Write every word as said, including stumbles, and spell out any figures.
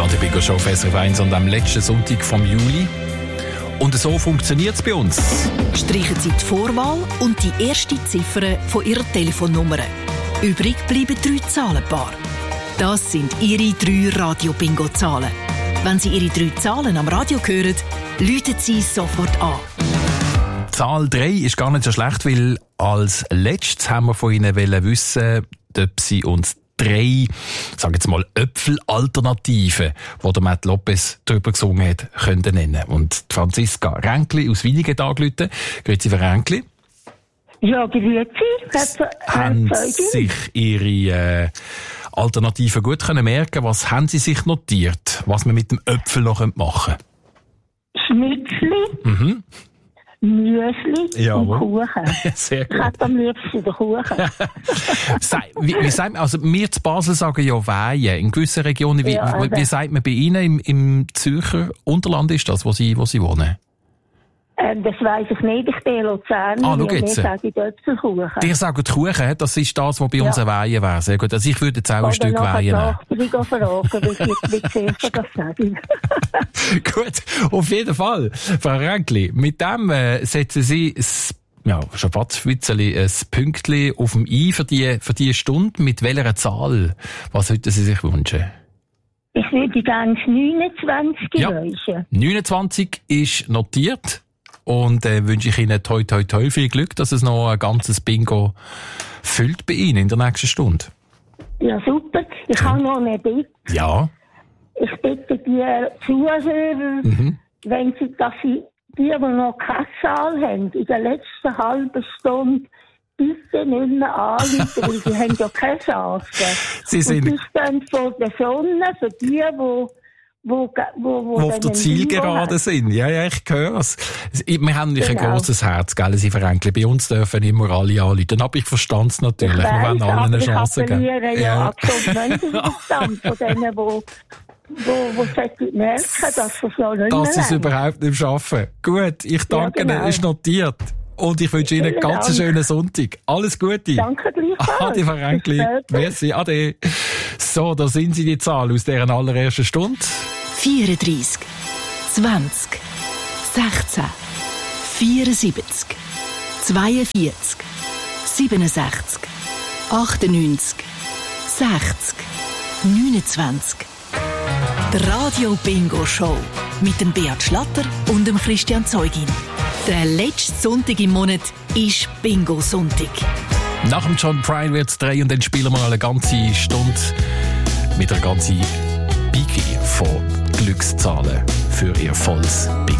Radio Bingo Show auf S R F eins und am letzten Sonntag vom Juli. Und so funktioniert es bei uns. Streichen Sie die Vorwahl und die erste Ziffer von Ihrer Telefonnummer. Übrig bleiben drei Zahlenpaare. Das sind Ihre drei Radio-Bingo-Zahlen. Wenn Sie Ihre drei Zahlen am Radio hören, läuten Sie sofort an. Zahl drei ist gar nicht so schlecht, weil als letztes haben wir von Ihnen wissen, ob Sie uns drei, sagen jetzt mal, Äpfelalternativen, die der Matt Lopez drüber gesungen hat, können nennen. Und Franziska Ränkli aus Wienigen angerufen. Grüezi, Frau Ränkli. Ja, grüezi. Haben sich Ihre äh, Alternativen gut können merken? Was haben Sie sich notiert, was man mit dem Äpfel noch machen könnte? Schnitzel. Mhm. Müsli Jawohl. Und Kuchen. Sehr gut. Ich hätte am liebsten den Kuchen. wie, wie sagt man, also wir zu Basel sagen ja Weihen. In gewissen Regionen, wie, ja, wie, wie sagt man bei Ihnen im, im Zürcher Unterland ist das, wo Sie, wo Sie wohnen? Ähm, das weiss ich nicht, ich bin Luzerner. Ah, schau jetzt. Wir sagen Äpfelkuchen. Die sagen Kuchen, das ist das, was bei uns ja. ein Weihen wäre. Sehr gut. Also ich würde jetzt auch Oder ein Stück Weihen nehmen. Ich kann fragen, wie ich jetzt das sage. Gut, auf jeden Fall. Frau Ränkli, mit dem äh, setzen Sie das, ja, schon fast ein bisschen ein Pünktchen auf dem I für die, für die Stunde. Mit welcher Zahl? Was sollten Sie sich wünschen? Ich würde gerne neunundzwanzig ja. wünschen. neunundzwanzig ist notiert. Und äh, wünsche ich Ihnen toi toi toi viel Glück, dass es noch ein ganzes Bingo füllt bei Ihnen in der nächsten Stunde. Ja, super. Ich ja. habe noch eine Bitte. Ja. Ich bitte die Zuhörer, mhm. wenn sie, dass sie die, die noch keine Zahl haben, in der letzten halben Stunde bitte nicht mehr anrufen, weil sie haben ja keine Chance. Sie sind... Und sie stehen vor der Sonne für die, die Wo, wo, wo, wo auf der Zielgerade sind. Ja, ja, ich höre es. Wir haben nicht genau. ein grosses Herz, gell, Sie Veränkli. Bei uns dürfen immer alle anrufen. Aber ich verstehe es natürlich. Ich wir wollen allen eine Chance geben. Ich appelliere ja an den Menschenverstand von denen, wo, wo, wo sie merken, dass sie es ja nicht Dass sie es überhaupt nicht schaffen. Gut, ich danke ja, genau. Ihnen, ist notiert. Und ich wünsche Ihnen einen ganz schönen Sonntag. Alles Gute. Danke gleichfalls. Ade, Frau Ränkli. Merci, ade. So, da sind Sie die Zahl aus deren allerersten Stunde. vierunddreissig, zwanzig, sechzehn, vierundsiebzig, zweiundvierzig, siebenundsechzig, achtundneunzig, sechzig, neunundzwanzig. Die Radio Bingo Show mit dem Beat Schlatter und dem Christian Zeugin. Der letzte Sonntag im Monat ist Bingo-Sonntag. Nach dem John Prine wird es drei und dann spielen wir eine ganze Stunde mit einer ganzen Biki von Glückszahlen für Ihr volles Bingo.